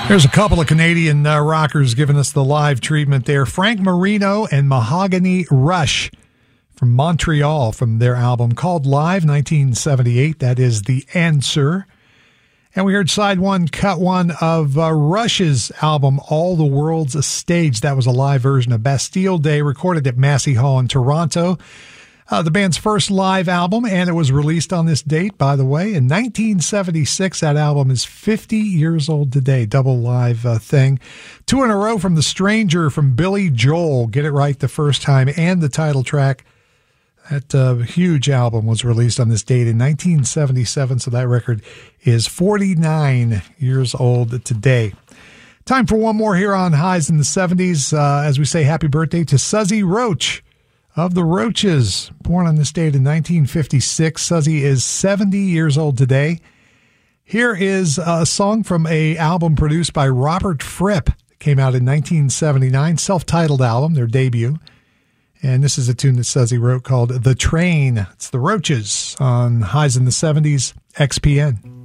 There's a couple of Canadian rockers giving us the live treatment there. Frank Marino and Mahogany Rush from Montreal from their album called Live, 1978. That is The Answer. And we heard side one, cut one of Rush's album, All the World's a Stage. That was a live version of Bastille Day, recorded at Massey Hall in Toronto. The band's first live album, and it was released on this date, by the way, in 1976. That album is 50 years old today, double live thing. Two in a row from The Stranger from Billy Joel, Get It Right the First Time, and the title track. That huge album was released on this date in 1977, so that record is 49 years old today. Time for one more here on Highs in the 70s. As we say, happy birthday to Suzy Roach of the Roaches, born on this date in 1956. Suzy is 70 years old today. Here is a song from an album produced by Robert Fripp. It came out in 1979, self-titled album, their debut. And this is a tune that Suzy wrote called The Train. It's the Roaches on Highs in the 70s, XPN.